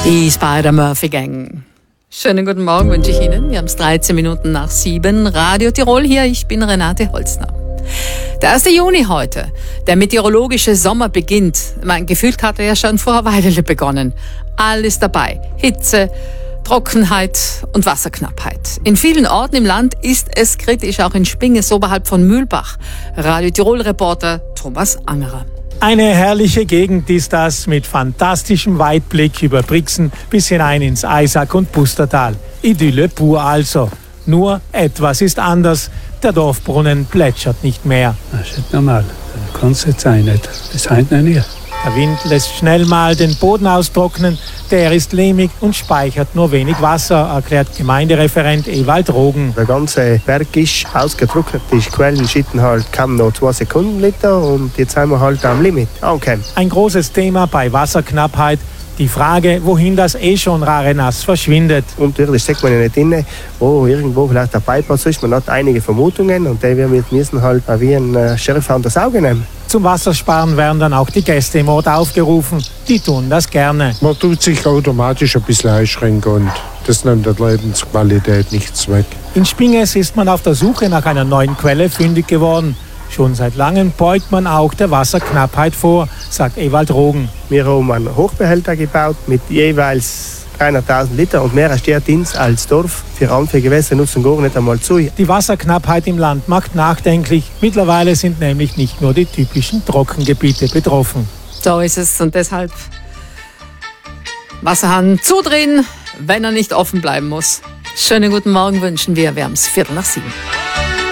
Die Spider-Murphy Gang. Schönen guten Morgen wünsche ich Ihnen. Wir haben es 13 Minuten nach 7. Radio Tirol hier. Ich bin Renate Holzner. Der 1. Juni heute. Der meteorologische Sommer beginnt. Gefühlt hat er ja schon vor einer Weile begonnen. Alles dabei. Hitze, Trockenheit und Wasserknappheit. In vielen Orten im Land ist es kritisch, auch in Spinges oberhalb von Mühlbach. Radio Tirol-Reporter Thomas Angerer. Eine herrliche Gegend ist das mit fantastischem Weitblick über Brixen bis hinein ins Eisack und Pustertal. Idylle pur also. Nur etwas ist anders. Der Dorfbrunnen plätschert nicht mehr. Das ist nicht normal. Das kann es jetzt sein, nicht. Das heint noch nie. Der Wind lässt schnell mal den Boden austrocknen. Der ist lehmig und speichert nur wenig Wasser, erklärt Gemeindereferent Ewald Rogen. Der ganze Berg ist ausgetrocknet. Die Quellen schütten halt kaum noch 2 Sekunden Liter und jetzt sind wir halt am Limit angekommen. Ein großes Thema bei Wasserknappheit. Die Frage, wohin das schon rare Nass verschwindet. Unterirdisch steckt man ja nicht drin, wo irgendwo vielleicht der Bypass ist. Man hat einige Vermutungen und wir müssen halt wie ein Sheriff unter das Auge nehmen. Zum Wassersparen werden dann auch die Gäste im Ort aufgerufen. Die tun das gerne. Man tut sich automatisch ein bisschen einschränken und das nimmt der Lebensqualität nichts weg. In Spinges ist man auf der Suche nach einer neuen Quelle fündig geworden. Schon seit langem beugt man auch der Wasserknappheit vor, sagt Ewald Rogen. Wir haben einen Hochbehälter gebaut mit jeweils 300.000 Liter und mehr steht uns als Dorf für andere Gewässer nutzen gar nicht einmal zu. Die Wasserknappheit im Land macht nachdenklich. Mittlerweile sind nämlich nicht nur die typischen Trockengebiete betroffen. So ist es und deshalb Wasserhahn zudrehen, wenn er nicht offen bleiben muss. Schönen guten Morgen wünschen wir. Wir haben es 6:45.